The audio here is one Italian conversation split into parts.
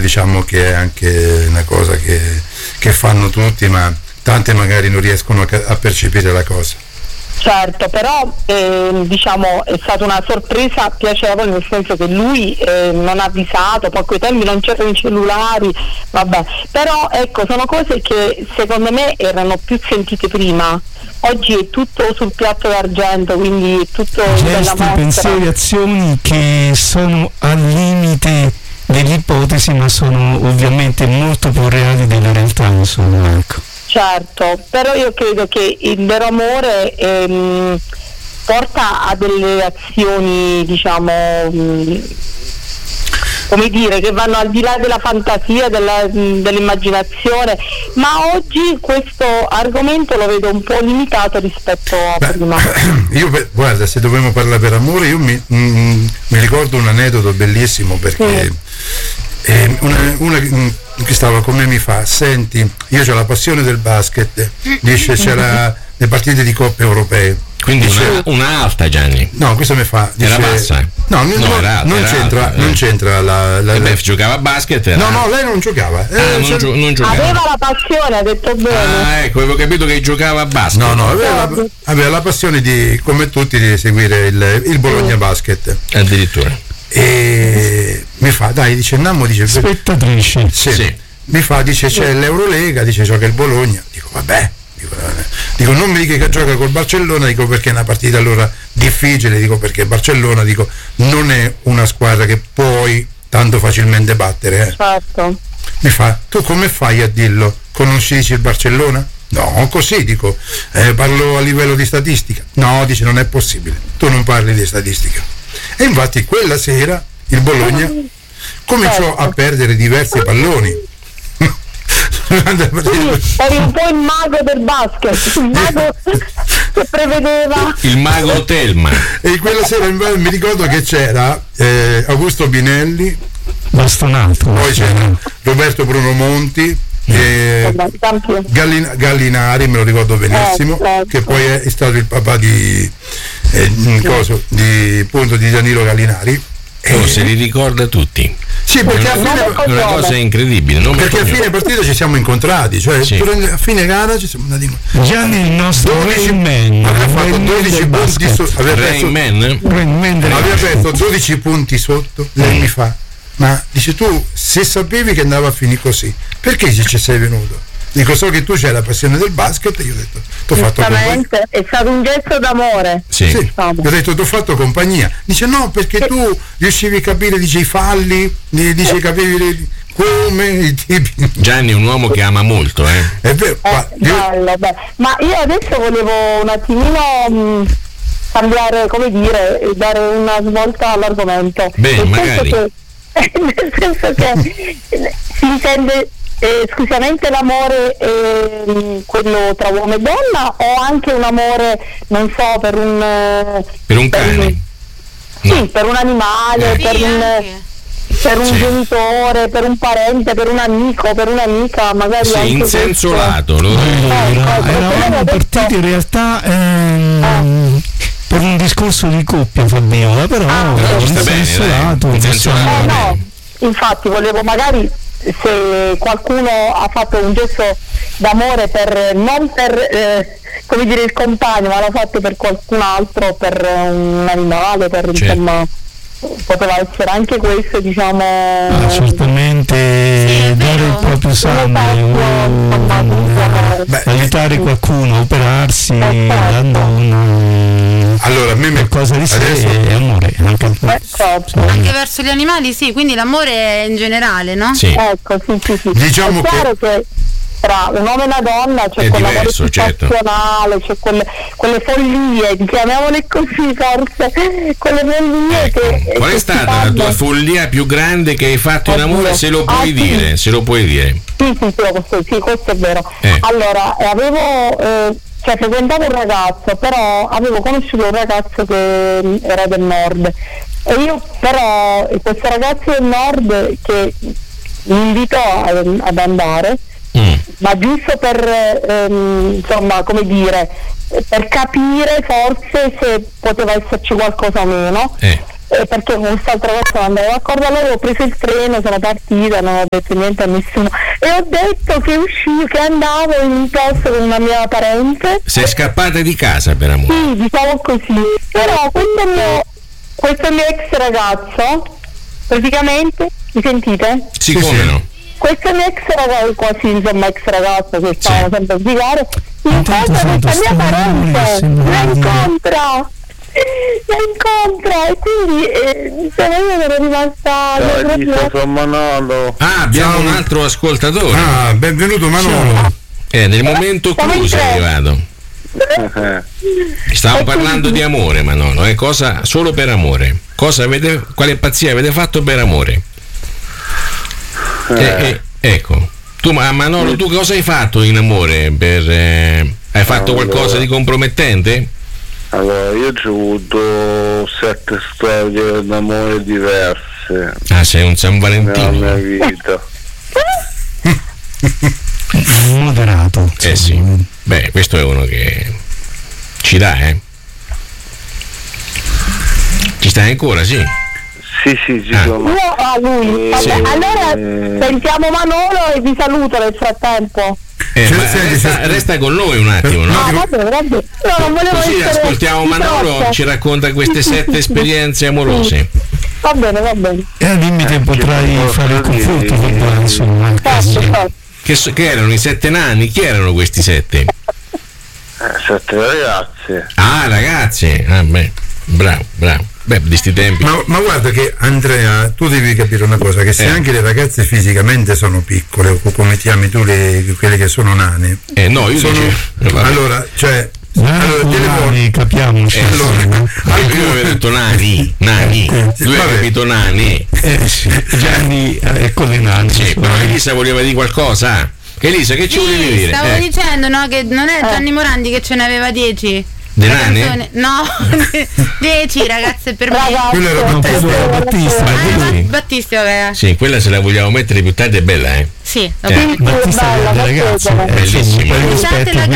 diciamo che è anche una cosa che fanno tutti, ma tante magari non riescono a percepire la cosa. Certo, però diciamo è stata una sorpresa piacevole, nel senso che lui non ha avvisato, poi a quei tempi non c'erano i cellulari, vabbè, però ecco, sono cose che secondo me erano più sentite prima. Oggi è tutto sul piatto d'argento, quindi è tutto gesti, pensieri, azioni che sono al limite delle ipotesi, ma sono ovviamente molto più reali della realtà, insomma, ecco. Certo, però io credo che il vero amore porta a delle azioni, diciamo, come dire, che vanno al di là della fantasia, dell'immaginazione, ma oggi questo argomento lo vedo un po' limitato rispetto a prima. Io guarda, se dobbiamo parlare per amore, io mi ricordo un aneddoto bellissimo, perché una che stava con me mi fa: senti, io ho la passione del basket, dice, c'era le partite di coppe europee, quindi dice, una alta, Gianni. No, questo mi fa, dice, era bassa? No, non c'entra la beh, giocava a basket, no, lei non giocava, non giocava. Aveva la passione, ha detto bene. Ecco, avevo capito che giocava a basket. No, aveva la passione di, come tutti, di seguire il Bologna Basket, addirittura. E mi fa, dai, dice, andiamo, dice, spettatrice. Sì. Mi fa, dice, c'è l'Eurolega, dice, gioca il Bologna. Dico, vabbè, dico non mi dica che gioca col Barcellona, dico, perché è una partita allora difficile, dico, perché Barcellona, dico, non è una squadra che puoi tanto facilmente battere. Certo. Mi fa, tu come fai a dirlo? Conosci il Barcellona? No, così, dico, parlo a livello di statistica. No, dice, non è possibile, tu non parli di statistica. E infatti quella sera il Bologna cominciò a perdere diversi palloni. Eri un po' il mago del basket, il mago che prevedeva, il mago Telma. E quella sera mi ricordo che c'era Augusto Binelli, bastonato, poi c'era Roberto Bruno Monti, Gallinari, me lo ricordo benissimo, che poi è stato il papà di Danilo Gallinari. Se li ricorda tutti. Sì, perché una cosa incredibile. Perché a fine partita ci siamo incontrati, cioè a fine gara ci siamo andati. Gianni, il nostro Rain aveva fatto 12 punti sotto. Aveva perso 12 punti sotto. Lei mi fa: ma dice, tu se sapevi che andava a finire così, perché ci sei venuto? Dico, so che tu c'hai la passione del basket, io ho detto, t'ho fatto compagnia. È stato un gesto d'amore. Sì. Io ho detto, t'ho fatto compagnia. Dice, no, perché tu riuscivi a capire, dice, i falli, dice, capivi come i tipi. Gianni è un uomo che ama molto, È vero. Ma io adesso volevo un attimino cambiare, come dire, dare una svolta all'argomento. Bene, magari. Nel senso che si intende esclusivamente l'amore quello tra uomo e donna, o anche un amore, non so, per un cane? Sì, per un animale, per un genitore, per un parente, per un amico, per un'amica, magari sì, anche in senso lato. Eravamo partiti in realtà per un discorso di coppia, Fabiola, però in senso lato. No, infatti volevo, magari, se qualcuno ha fatto un gesto d'amore non per come dire il compagno, ma l'ha fatto per qualcun altro, per un animale, insomma, poteva essere anche questo, diciamo. Certamente dare il proprio sangue, aiutare qualcuno, operarsi, dando allora, qualcosa di sé è amore. Anche verso gli animali, sì, quindi l'amore è in generale, no? Sì. Ecco, sì. Diciamo è chiaro che tra un uomo e una donna c'è quell'amore più passionale, c'è quelle follie, chiamiamole così, forse, quelle follie che. Qual è stata la tua follia più grande che hai fatto in amore? Se lo puoi dire, se lo puoi dire. Sì, questo è vero. Allora, frequentavo un ragazzo, però avevo conosciuto un ragazzo che era del nord, e io però questo ragazzo del nord che mi invitò ad andare, ma giusto per insomma, come dire, per capire forse se poteva esserci qualcosa o meno. perché con quest'altra ragazza non andavo d'accordo, allora ho preso il treno, sono partita, non ho detto niente a nessuno e ho detto che uscivo, che andavo in un posto con una mia parente. Sei scappata di casa per amore? Sì, diciamo così. Però questo mio ex ragazzo, praticamente, mi sentite? Sì, come no? Questo mio ex ragazzo, quasi insomma ex ragazzo che stava sempre a giocare, incontra questa mia parente, la incontra e quindi io ero rimasta. Sono Manolo. Abbiamo un altro ascoltatore. Benvenuto Manolo. Nel momento cruce è arrivato. Stavo parlando di amore, Manolo, cosa solo per amore. Quale pazzia avete fatto per amore? Ecco, tu Manolo, tu cosa hai fatto in amore? Hai fatto qualcosa di compromettente? Allora, io ho avuto 7 storie d'amore diverse. Sei un San Valentino nella mia vita. Moderato. Sì. Beh, questo è uno che ci dà, Ci stai ancora, sì? Sì, sono. Io a lui. Allora sentiamo Manolo e vi saluto nel frattempo. Resta con noi un attimo, no? No, vabbè. No, non volevo Così essere ascoltiamo Manolo, ci racconta queste 7 esperienze amorose. Va bene. E al limite potrai fare il confronto con me, insomma. Che erano i 7 nani? Chi erano questi 7? 7 ragazze. Ragazze. Beh, bravo. Beh, di sti tempi. Ma guarda che Andrea, tu devi capire una cosa, che se anche le ragazze fisicamente sono piccole, o come chiami tu quelle che sono nane. No, io sono. Allora, capiamoci. Io avevo detto nani. Lui ha capito nani. Gianni, ecco le nani. Sì, però Elisa voleva dire qualcosa. Elisa, che ci volevi dire? Stavo dicendo, no, che non è Gianni Morandi che ce ne aveva 10. De nane? No, 10 ragazze per me. Quello era Battista. Battisti, vabbè. Sì, quella se la vogliamo mettere più tardi è bella, Sì, Battista delle ragazze. Bellissima. Scusate la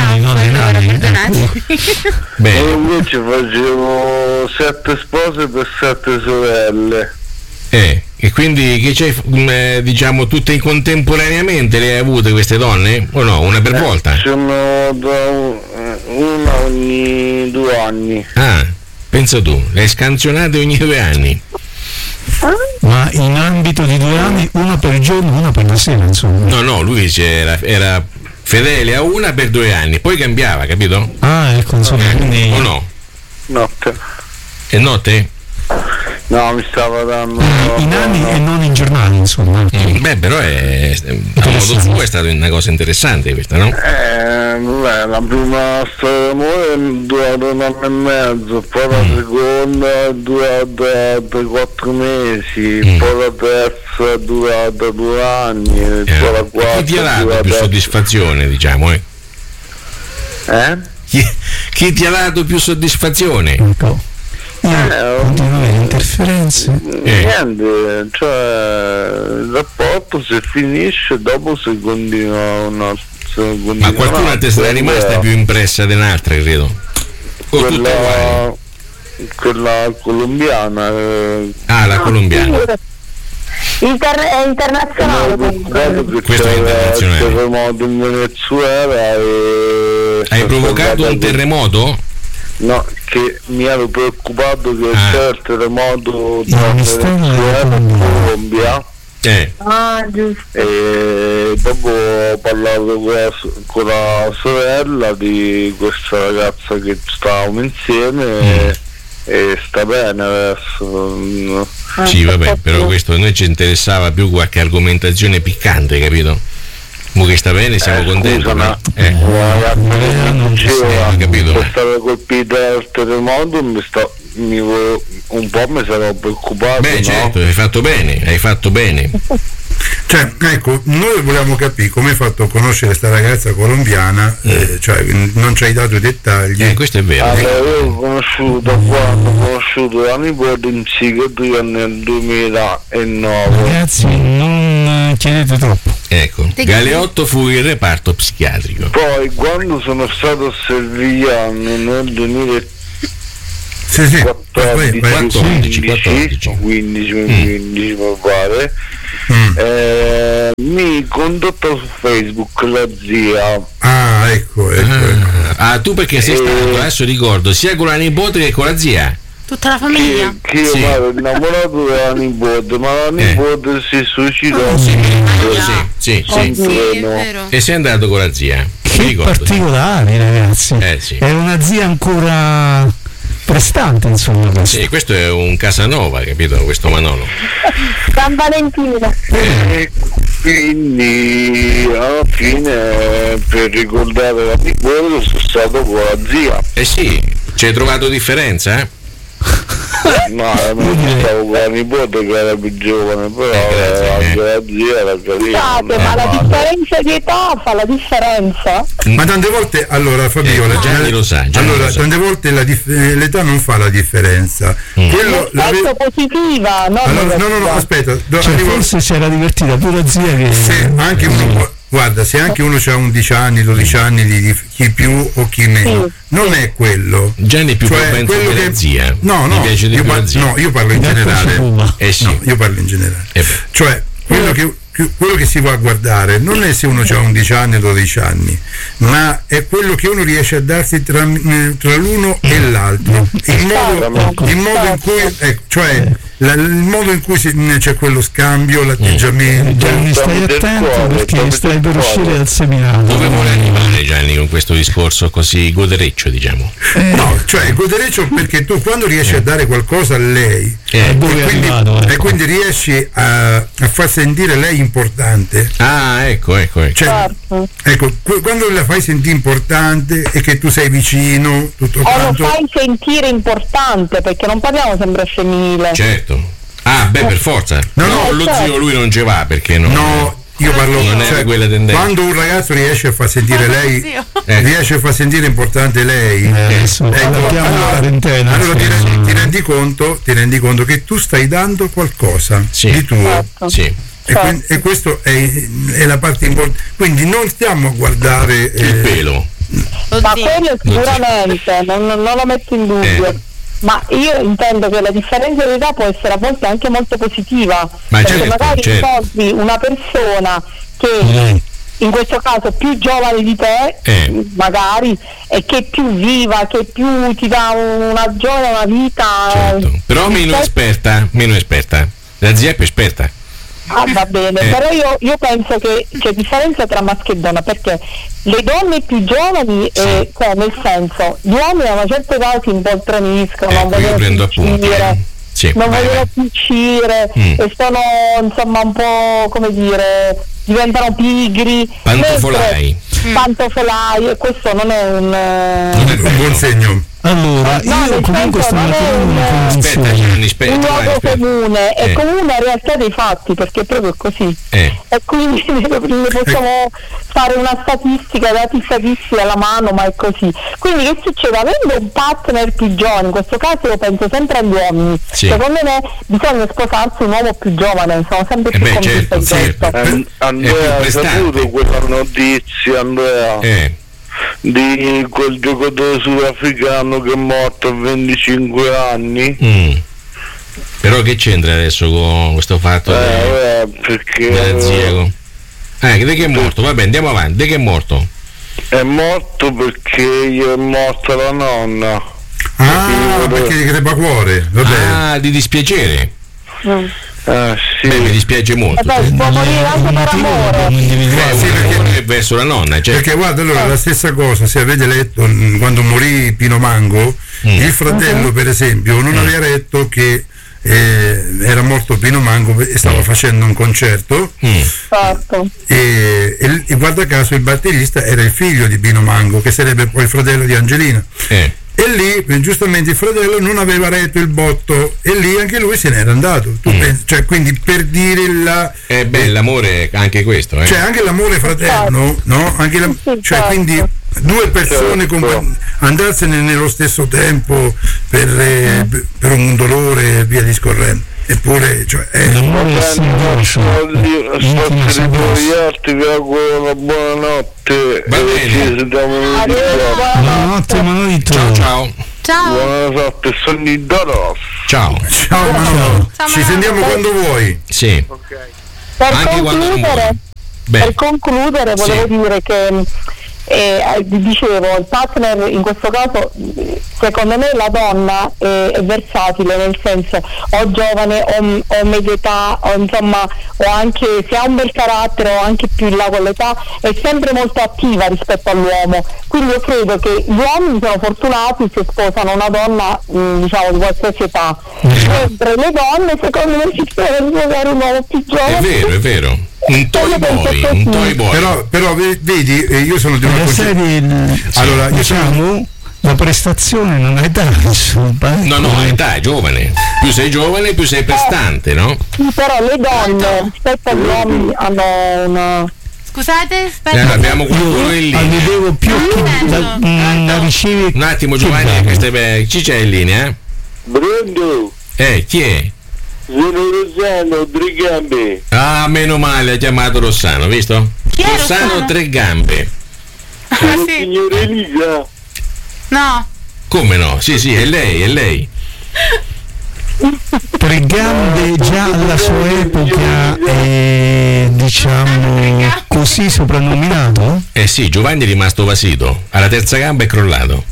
Bene. Io invece facevo 7 spose per 7 sorelle. E quindi che c'hai, diciamo, tutte contemporaneamente le hai avute queste donne? O no? Una per volta? Sono una ogni 2 anni. Pensa tu, le hai scansionate ogni 2 anni. Ma in ambito di 2 anni, una per giorno, una per la sera, insomma. No, lui era fedele a una per 2 anni, poi cambiava, capito? Ecco, insomma, quindi. O no? Notte. E notte? No, mi stava dando in anni e non in giornali, insomma. Beh, però a modo suo è stata una cosa interessante questa, no? La prima storia d'amore è durata 1 anno e mezzo, poi la seconda è durata per 4 mesi, poi la terza è durata 2 anni, poi la quarta. Chi ti ha dato più soddisfazione, diciamo, Chi ti ha dato più soddisfazione? Ecco. Continuano le interferenze. Niente, cioè il rapporto se finisce dopo si continua ma qualcuna te sarà rimasta più impressa dell'altra, credo. O tutte uguali? Quella colombiana. La colombiana. È internazionale. Questo è internazionale. Terremoto in Venezuela Hai provocato un terremoto? No, che mi ero preoccupato che c'era il terremoto in Colombia. Giusto. E dopo ho parlato con la sorella di questa ragazza che stavamo insieme e sta bene adesso. Sì, vabbè, però questo a noi ci interessava più qualche argomentazione piccante, capito? Mo che sta bene, siamo contenti. Non capito. È stata colpita dal terremoto, un po' mi sarò preoccupato. Beh, certo, hai fatto bene. Cioè, ecco, noi volevamo capire come hai fatto a conoscere questa ragazza colombiana, cioè non ci hai dato i dettagli. Questo è vero. Allora, io ho conosciuto la nipote in psichiatria nel 2009. Ragazzi, non chiedete troppo. Ecco, Galeotto fu il reparto psichiatrico. Poi quando sono stato a Servigliano nel Sì. 14, 14. 15 mi pare. Mi contatta su Facebook la zia. Ah, ecco. Ah, tu perché sei stato, adesso ricordo, sia con la nipote che con la zia? Tutta la famiglia? Che io mi ero innamorato della nipote, ma la nipote si è suicidata. Sì, è vero. e sei andato con la zia. Che particolari, ragazzi. Sì. È una zia ancora prestante, insomma. Sì, questo è un Casanova, capito? Questo Manolo. San Valentino. Quindi alla fine, per ricordare la nipote, sono stato con la zia. Sì, ci hai trovato differenza, No, non stavo con la nipote che era più giovane, però anche la zia era carina. Scusate, ma la differenza di età fa la differenza? Ma tante volte, allora Fabiola, Gianni lo sa. tante volte l'età non fa la differenza. Quello L'aspetto positiva, no? allora, no, aspetta. Forse si era divertita pure la zia che... Se anche uno, guarda, se anche uno ha 11 anni, 12 anni di chi più o chi meno, non è quello. Gianni è più propenso della zia. No, mi piace di più la zia. No, io parlo in generale. Sì. No, io parlo in generale. Cioè, quello che si va a guardare non è se uno ha 11 anni o 12 anni, ma è quello che uno riesce a darsi tra l'uno e l'altro, il modo in cui, cioè il modo in cui c'è quello scambio, l'atteggiamento. Gianni, stai attento perché stai per uscire dal seminario. Dove vuole arrivare Gianni con questo discorso così godereccio, diciamo? No, cioè godereccio perché tu quando riesci a dare qualcosa a lei e quindi riesci a far sentire lei importante. Ah, ecco. Cioè, ecco, quando la fai sentire importante e che tu sei vicino, tutto quanto. Lo fai sentire importante, perché non parliamo sempre femminile. Certo. Ah, beh, per forza. No, lo zio lui non ci va perché no. No, io parlo quella tendenza. Quando un ragazzo riesce a far sentire lei, riesce a far sentire importante lei, allora ti rendi conto che tu stai dando qualcosa di tuo. Sì. E questo è la parte importante. Quindi non stiamo a guardare il pelo. Ma quello sicuramente, non lo metto in dubbio. Ma io intendo che la differenza di età può essere a volte anche molto positiva, perché magari incontri una persona che in questo caso più giovane di te, magari, e che è più viva, che più ti dà una gioia, una vita. Certo. Però meno esperta. La zia è più esperta. Ah, va bene, però io penso che c'è differenza tra maschio e donna, perché le donne più giovani, cioè nel senso, gli uomini a una certa età si impoltroniscono, non vogliono più uscire, non vogliono più uscire e sono insomma un po', come dire, diventano pigri, pantofolai, e questo non è un buon segno. Allora, io comunque sto un luogo comune, è comune a realtà dei fatti, perché è proprio così. E quindi ne possiamo fare una statistica, dati statistici alla mano, ma è così. Quindi che succede? Avendo un partner più giovane, in questo caso io penso sempre agli uomini, secondo me bisogna sposarsi un uomo più giovane, sono sempre più convinta di questo. Andrea, hai saputo quella notizia, Andrea? Di quel giocatore sudafricano che è morto a 25 anni. Però che c'entra adesso con questo fatto perché della zia? Di che è morto? Vabbè, andiamo avanti. Di che è morto? È morto perché gli è morta la nonna. Perché gli crepa cuore. Vabbè. Di dispiacere. Sì. Mi dispiace molto. Può morire anche per amore. Perché verso la nonna, perché guarda, allora la stessa cosa, se avete letto quando morì Pino Mango, il fratello per esempio non aveva letto che era morto Pino Mango e stava facendo un concerto e guarda caso il batterista era il figlio di Pino Mango, che sarebbe poi il fratello di Angelina. E lì giustamente il fratello non aveva retto il botto e lì anche lui se n'era andato. Tu pensi, cioè, quindi per dire l'amore è anche questo, cioè anche l'amore fraterno, no? Anche cioè quindi due persone andarsene nello stesso tempo per un dolore e via discorrendo. Eppure, cioè, l'amore è singhiaccio. Buonanotte. Va bene. Buonanotte Manolito. Ciao. Ciao. Buonanotte, sono il Doros. Ciao. Ciao Manolo. Ciao, Ci Manolo. sentiamo quando vuoi. Sì. Ok. Anche quando non vuoi. Per concludere volevo Sì. dire che dicevo, il partner in questo caso, secondo me la donna è versatile, nel senso o giovane o media età, o insomma, o anche se ha un bel carattere o anche più in là con l'età, è sempre molto attiva rispetto all'uomo. Quindi io credo che gli uomini sono fortunati se sposano una donna diciamo di qualsiasi età, mentre le donne secondo me si devono sposare un uomo più giovane. È vero. Un toy boy. Però vedi, io sono di una La serie, allora, io diciamo, la prestazione non è età, insomma. No, età è giovane. Più sei giovane, più sei prestante, no? Sì, però le donne rispetto agli uomini hanno una... Scusate, aspetta. Abbiamo qualcuno in linea. Vedevo più la ricevi. Un attimo, Giovanni, chi c'è in linea? Bruno, Chi è? sono Rossano, 3 gambe. Ah, meno male, ha chiamato Rossano, visto? Chi è Rossano Rossano? 3 gambe. Sono Sì. signora Elisa. No. Come no? Sì, è lei. 3 gambe già alla sua epoca diciamo così soprannominato? Eh sì, Giovanni è rimasto basito. Alla terza gamba è crollato.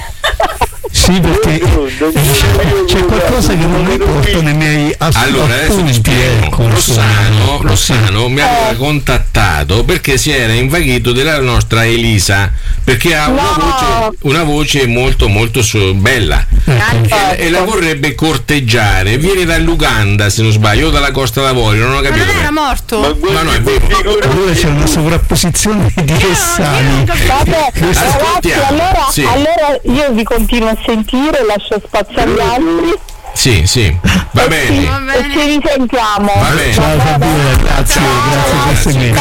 Sì, perché c'è qualcosa che non mi porta nei miei Allora, adesso ti appunti, spiego. ecco, Rossano mi aveva contattato perché si era invaghito della nostra Elisa, perché ha una voce molto molto bella e la vorrebbe corteggiare. Viene dall'Uganda, se non sbaglio, o dalla Costa d'Avorio, non ho Ma capito. non era morto? Ma no, è vero. Allora c'è una sovrapposizione di Ressani. Vabbè, ragazzi, Sì. allora io vi continuo a sentire, lascio spazio agli altri Sì, va bene. Va e ci risentiamo. Va bene. Ciao Fabiola, grazie per seguirci.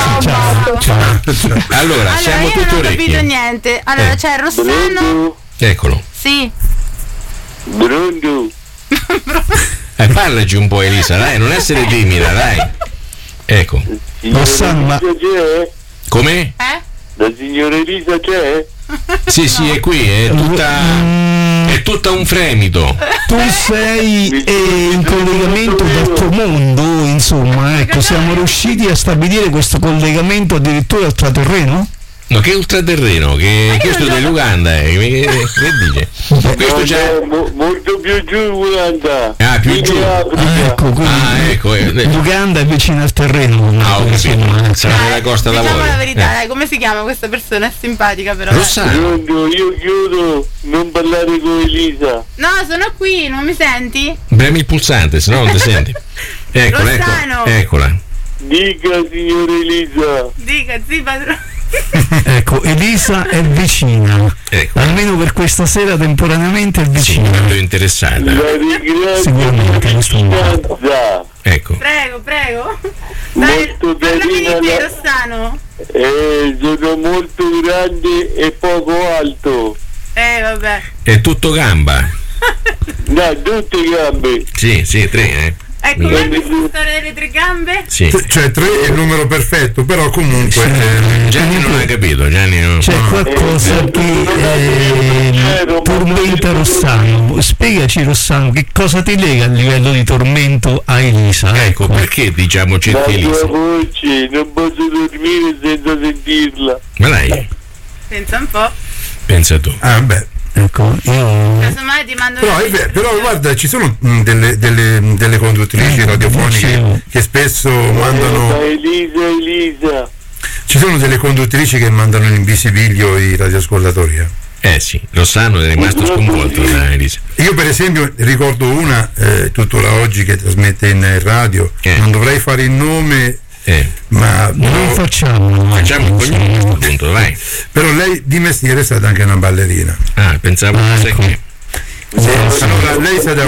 Ciao. Allora, siamo io tutti non ho capito orecchi. niente. Allora c'è Rossano. Bruno, Eccolo. Sì. Bruno, Parlaci un po', Elisa, dai, non essere timida, dai. Ecco. Rossano, ma c'è? Come? La signora Elisa c'è? Sì, è qui, è tutta un fremito. tu sei in collegamento dal tuo mondo, insomma, ecco, siamo riusciti a stabilire questo collegamento addirittura ultraterreno? No, che ultraterreno, che questo è dell'Uganda, che dice? Questo c'è. Molto più giù Uganda. Ah, più giù. Ecco, quindi l'Uganda è vicino al terreno. Ho capito. Sarà nella Costa Diciamo d'Avorio. la verità, dai, come si chiama questa persona? È simpatica però. Rossano. Bruno, io chiudo, non parlare con Elisa. No, sono qui, non mi senti? Premi il pulsante, se no non ti senti. Rossano. Eccola. Dica signora Elisa. Dica, sì, padrone. Ecco, Elisa è vicina, Ecco. almeno per questa sera temporaneamente è vicina. Molto interessata. La ringrazio Sicuramente, per questo è un vicinanza. Ecco. Prego. Dai, Molto parlami carina di te, la- Rossano. Sono molto grande e poco alto. Vabbè. È tutto gamba. Da tutte gambe. Sì, 3, Ecco, com'è questa storia delle 3 gambe? Sì. Cioè 3 è il numero perfetto, però comunque Gianni non ha capito, Gianni non. C'è qualcosa che tormenta Rossano. Spiegaci, Rossano, che cosa ti lega a livello di tormento a Elisa? Ecco, perché diciamo La cerchi tua Elisa? voce, non posso dormire senza sentirla. Ma dai, Pensa un po'. pensa tu. beh. Ecco, io Casomai ti mando Però, una è vero, visita. però guarda, ci sono delle conduttrici radiofoniche dicevo. che spesso mandano. Elisa. Ci sono delle conduttrici che mandano in invisibilio i radioascoltatori. Sì, Rossano è rimasto sconvolto da Elisa. Io per esempio ricordo una tuttora oggi che trasmette in radio, non dovrei fare il nome, ma non facciamo Facciamo il punto, vai. però lei di mestiere è stata anche una ballerina. Ah, pensavo fosse che. Allora lei è stata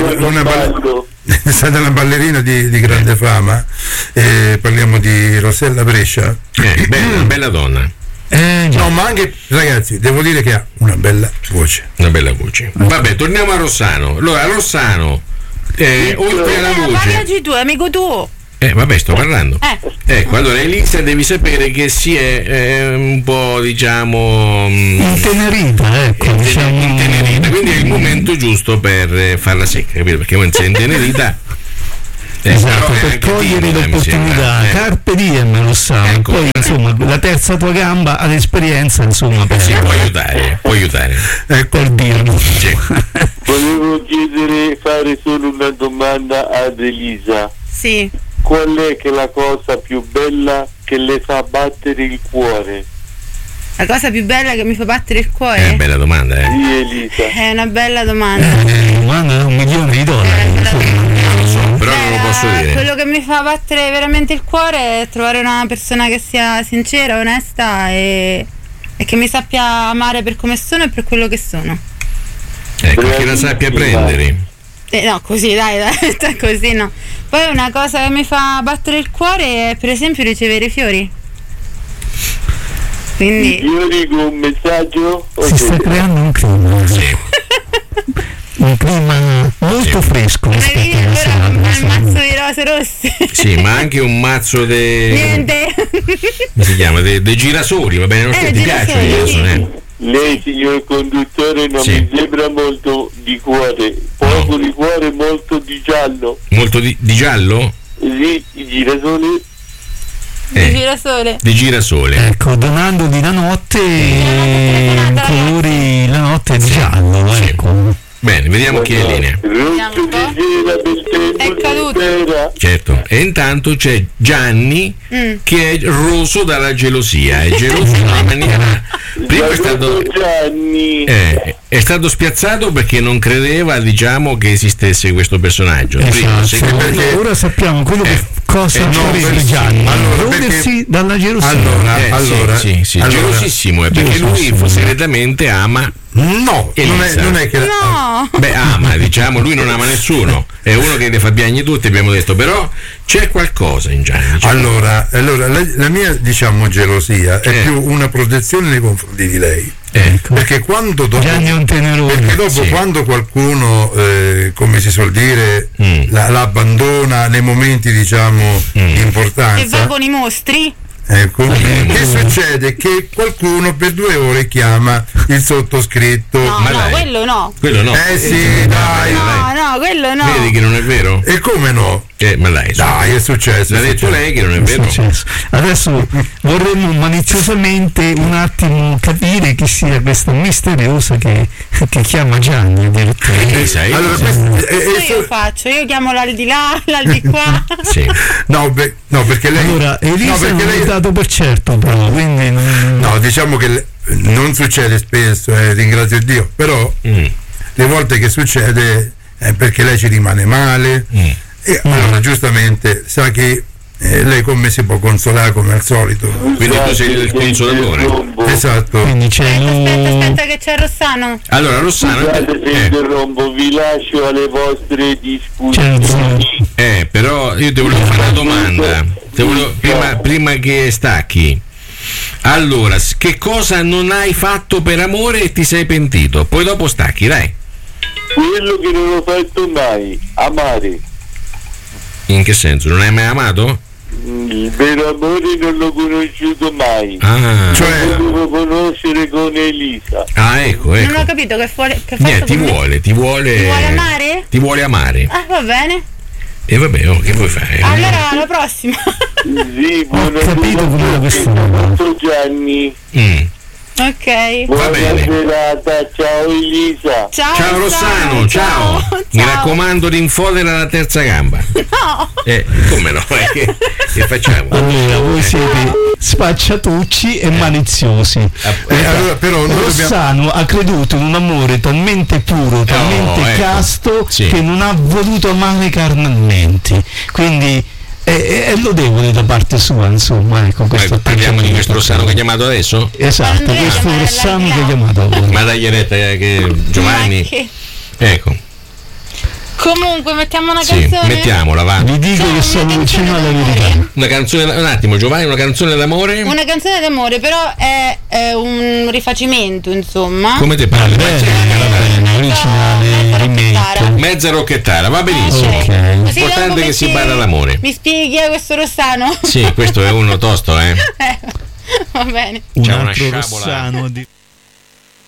è stata una ballerina di grande fama, parliamo di Rossella Brescia. Bella donna. No, ma anche, ragazzi, devo dire che ha una bella voce. Una bella voce. Vabbè, torniamo a Rossano. Allora, Rossano, oltre alla voce. Parlaci tu, amico tuo. Vabbè, sto parlando. Ecco, allora Elisa, devi sapere che si è un po', diciamo, intenerita, ecco, intenerita, quindi è il momento giusto per farla secca, capito? Perché quando sei intenerita esatto, per cogliere l'opportunità, carpe diem, lo sa. Ecco. Poi insomma la terza tua gamba all'esperienza, insomma, per può aiutare per dirlo. Sì. Volevo fare solo una domanda ad Elisa. Sì. Qual è che è la cosa più bella che le fa battere il cuore? La cosa più bella che mi fa battere il cuore? È una bella domanda, Sì, Elisa. È una bella domanda. Domanda da $1.000.000. Però non lo posso dire. Quello che mi fa battere veramente il cuore è trovare una persona che sia sincera, onesta e che mi sappia amare per come sono e per quello che sono. Ecco, che la sappia prendere. No, così dai, così no. Poi una cosa che mi fa battere il cuore è per esempio ricevere i fiori. Quindi fiori con un messaggio? Si sta creando un clima. Sì. Un clima molto fresco rispetto alla serata. Un mazzo di rose rosse. Sì, ma anche un mazzo Niente. come si chiama? Dei girasoli, va bene? Non ti piacciono i girasoli, Lei, signor conduttore, non mi sembra molto di cuore, poco di cuore, molto di giallo. Molto di giallo? Sì, i girasoli. Di girasole. Ecco, donandogli la notte in colori, la notte è di giallo, ecco. Bene, vediamo chi è in linea. È caduto. Certo, e intanto c'è Gianni che è roso dalla gelosia, è geloso in una maniera. Prima è stato spiazzato perché non credeva, diciamo, che esistesse questo personaggio. Esatto. Ora sappiamo quello che cosa farebbe Gianni. Rodersi dalla gelosia. Allora, gelosissimo, perché lui segretamente ama. No, non è che no. Beh, ama, diciamo, lui non ama nessuno, è uno che le fa piagne tutti, abbiamo detto, però c'è qualcosa in Gianni. Allora la mia, diciamo, gelosia è più una protezione nei confronti di lei. Ecco. Perché quando dopo, quando qualcuno, come si suol dire, la abbandona nei momenti, diciamo, di importanza, e va con i mostri. Ecco, che succede? Che qualcuno per 2 ore chiama il sottoscritto. Quello no. Quello no. Sì, dai. No, quello no. Vedi che non è vero? E come no? Ma dai, è successo. L'ha detto lei che non è vero. Adesso vorremmo maliziosamente un attimo capire chi sia questa misteriosa che chiama Gianni addirittura. Io chiamo l'aldilà, l'aldilà. Sì. No, perché lei. Allora, Elisa non è dato per certo, però, quindi no, diciamo che non succede spesso, ringrazio Dio, però le volte che succede è perché lei ci rimane male. E allora giustamente sa che lei con me si può consolare come al solito. Quindi tu sei il consolatore. Esatto. Quindi c'è Aspetta che c'è Rossano. Allora Rossano, vi lascio alle vostre discussioni. però io ti volevo fare una domanda. Prima che stacchi. Allora, che cosa non hai fatto per amore e ti sei pentito? Poi dopo stacchi, dai. Quello che non ho fatto mai, amare. In che senso? Non hai mai amato? Il vero amore non l'ho conosciuto mai. Cioè lo devo conoscere con Elisa. Ecco. Non ho capito che ti vuole amare? Ti vuole amare. Va bene. E vabbè, che vuoi fare? Allora alla prossima. Sì, ho capito come la questione. Gianni. Ok. Va bene. Serata. Ciao Elisa. Ciao Rossano, ciao. Mi raccomando, rinfodera la terza gamba. No. Come no? Che facciamo? Allora, voi siete spacciatucci e maliziosi. Allora, però Rossano ha creduto in un amore talmente puro, talmente casto, che non ha voluto amare carnalmente. Quindi è lodevole da parte sua, insomma, ecco, questo. Parliamo di questo Rossano che ha chiamato adesso? Esatto, questo Rossano che ha chiamato ora. Ma dai retta che Giovanni. Ecco. Comunque mettiamo una canzone. Mettiamola, va. Vi dico che sono vicino alla verità. Una canzone, un attimo Giovanni, una canzone d'amore? Una canzone d'amore, però è un rifacimento, insomma. Come te parli? Bene, originale, remake. mezza rocchettara, va benissimo. Okay. L'importante è che si bada l'amore. Mi spieghi chi è questo Rossano? Sì, questo è uno tosto, Va bene. Un C'è una altro sciabola. Rossano